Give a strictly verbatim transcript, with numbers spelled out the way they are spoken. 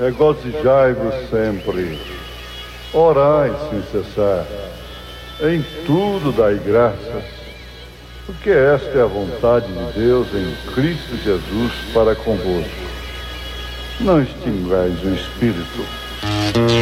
regozijai-vos sempre, orai sem cessar, em tudo dai graças, porque esta é a vontade de Deus em Cristo Jesus para convosco. Não extingais o Espírito.